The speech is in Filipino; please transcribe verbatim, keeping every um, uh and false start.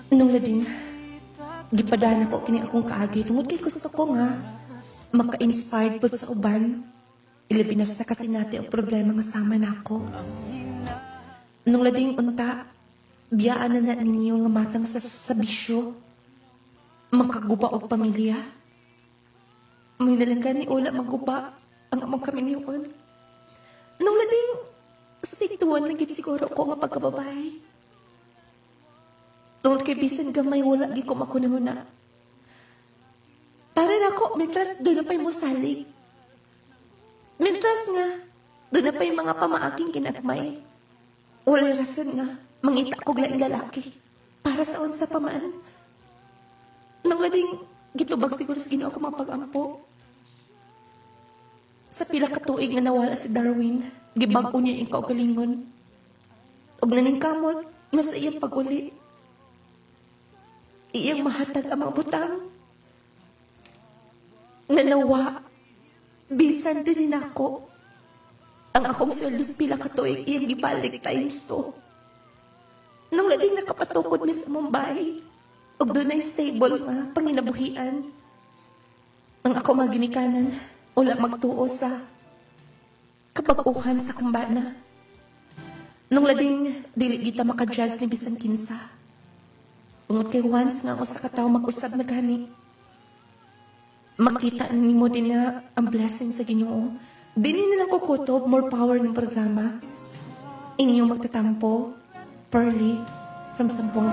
Nung lading, gipadana ko kini akong kaagi tungod kay gusto ko nga maka-inspired po sa uban. Ilabinas na kasi natin ang problema nga sama na ako. Nung lading unta, biyaan na na ninyo nga matang sa, sa bisyo. Makaguba og pamilya. May nalanggan ni Ola maguba ang amang kami niyon. Nung lading, stick to one nagit siguro ko nga pagkababay. Tungkol kay bisan gamay wala gi ko makunahuna. Para na ako, mitras doon na pa'y mo salig. Mitras nga, doon na pa'y mga pamaaking kinagmay. Wala rason nga, mangita ko laing lalaki. Para sa unsa pamaan. Nang lading, gitubag siguro sa Ginoo ko mapag-ampo. Sa pila ka tuig nga nawala si Darwin, gibag-o niya yung kaugalingon. Og naning kamot, nga sa iyang pag-uli. Iyang mahatag ang mga butang. Nanawa, bisan din ako. Ang akong sweldo sa pila ka tuig, iyang gibalik times two. Nung lading nakapatukod mi sa Mumbai, og doon ay stable nga, panginabuhian. Ang ako mga ginikanan, wala magtuo sa kabaguhan sa kumbana. Nung lading, dili kita makadjust ni bisan kinsa. Tungod kay once nga ako sa katao mag-usab na gani, makita ni mo din na ang blessing sa Ginoo. Dili na lang kukutob, more power ng programa. Inyong magtatampo, Pearly, from Sampung